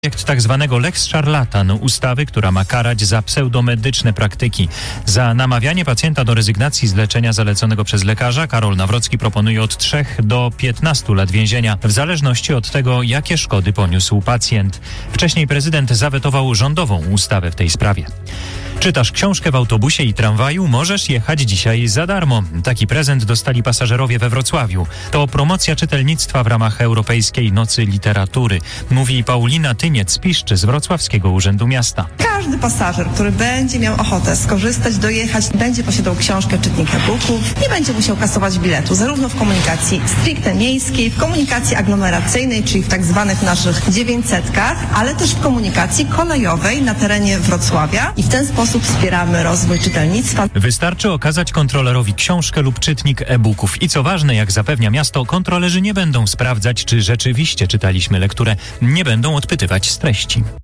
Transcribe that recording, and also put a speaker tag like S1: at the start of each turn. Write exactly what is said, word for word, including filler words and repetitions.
S1: Projekt tak zwanego Lex Szarlatan, ustawy, która ma karać za pseudomedyczne praktyki. Za namawianie pacjenta do rezygnacji z leczenia zaleconego przez lekarza Karol Nawrocki proponuje od trzech do piętnastu lat więzienia, w zależności od tego, jakie szkody poniósł pacjent. Wcześniej prezydent zawetował rządową ustawę w tej sprawie. Czytasz książkę w autobusie i tramwaju? Możesz jechać dzisiaj za darmo. Taki prezent dostali pasażerowie we Wrocławiu. To promocja czytelnictwa w ramach Europejskiej Nocy Literatury, mówi Paulina Tyniec-Piszczy z Wrocławskiego Urzędu Miasta.
S2: Każdy pasażer, który będzie miał ochotę skorzystać, dojechać, będzie posiadał książkę, czytnik e-booków, nie będzie musiał kasować biletu, zarówno w komunikacji stricte miejskiej, w komunikacji aglomeracyjnej, czyli w tak zwanych naszych dziewięćsetkach, ale też w komunikacji kolejowej na terenie Wrocławia i w ten sposób wspieramy rozwój czytelnictwa.
S1: Wystarczy okazać kontrolerowi książkę lub czytnik e-booków. I co ważne, jak zapewnia miasto, kontrolerzy nie będą sprawdzać, czy rzeczywiście czytaliśmy lekturę, nie będą odpytywać z treści.